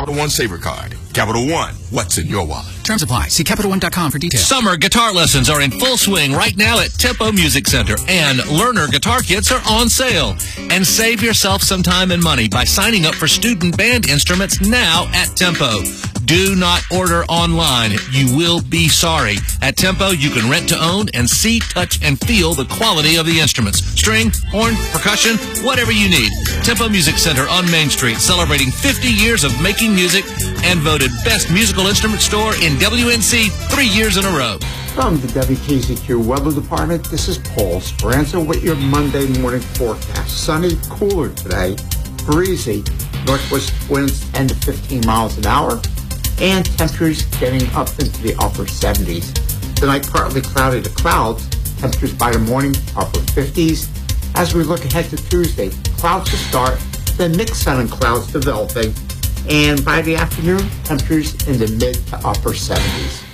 Capital One Saver Card. Capital One, what's in your wallet? Terms apply. See CapitalOne.com for details. Summer guitar lessons are in full swing right now at Tempo Music Center, and learner guitar kits are on sale. And save yourself some time and money by signing up for student band instruments now at Tempo. Do not order online. You will be sorry. At Tempo, you can rent to own and see, touch, and feel the quality of the instruments. String, horn, percussion, whatever you need. Tempo Music Center on Main Street, celebrating 50 years of making music and voted Best Musical Instrument Store in WNC 3 years in a row. From the WKZQ Weather Department, this is Paul Speranza with your Monday morning forecast. Sunny, cooler today, breezy, northwest winds 10 to 15 miles an hour, and temperatures getting up into the upper 70s. Tonight, partly cloudy to clouds, temperatures by the morning, upper 50s. As we look ahead to Tuesday, clouds to start, then mixed sun and clouds developing, and by the afternoon, temperatures in the mid to upper 70s.